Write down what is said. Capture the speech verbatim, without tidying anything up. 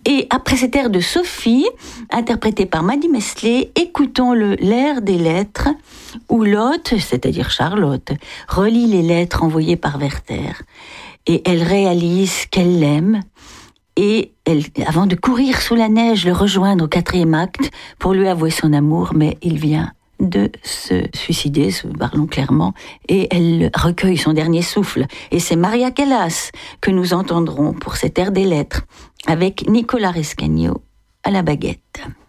Et après cet air de Sophie, interprété par Maddy Messelet, écoutons le l'air des lettres, où l'hôte, c'est-à-dire Charlotte, relit les lettres envoyées par Werther. Et elle réalise qu'elle l'aime, et elle, avant de courir sous la neige, le rejoindre au quatrième acte pour lui avouer son amour, mais il vient de se suicider, parlons clairement, et elle recueille son dernier souffle. Et c'est Maria Callas que nous entendrons pour cet air des lettres, avec Nicolas Rescagno à la baguette.